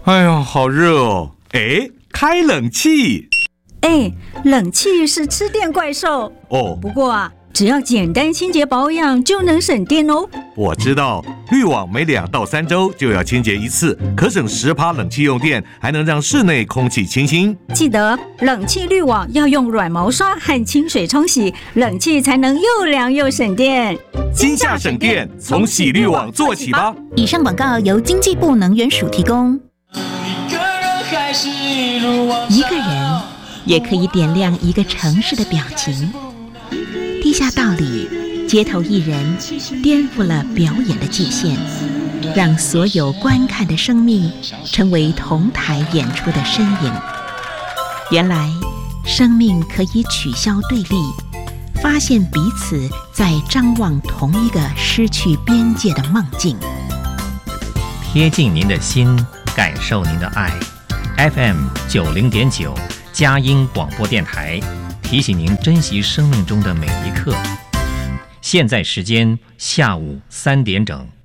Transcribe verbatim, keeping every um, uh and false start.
哎呀，好热哦！哎，开冷气。 哎，冷气是吃电怪兽哦。 不过啊，只要简单清洁保养就能省电哦。 我知道，滤网每两到三周就要清洁一次，可省十趴冷气用电，还能让室内空气清新。 记得冷气滤网要用软毛刷和清水冲洗，冷气才能又凉又省电。 今夏省电，从洗滤网做起吧。 以上广告由经济部能源署提供。 一个人也可以点亮一个城市的表情。地下道里，街头艺人颠覆了表演的界限，让所有观看的生命成为同台演出的身影。原来，生命可以取消对立，发现彼此在张望同一个失去边界的梦境。 贴近您的心，感受您的爱。F M 九零点九佳音广播电台提醒您珍惜生命中的每一刻。现在时间下午三点整。